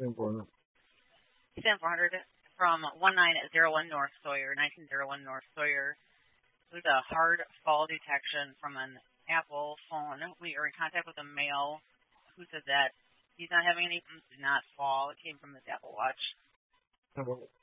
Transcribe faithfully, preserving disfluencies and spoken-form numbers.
ten four hundred. ten four hundred from one nine zero one North Sawyer, nineteen oh one North Sawyer. It was a hard fall detection from an Apple phone. We are in contact with a male who said that he's not having any, did not fall. It came from his Apple Watch. Oh.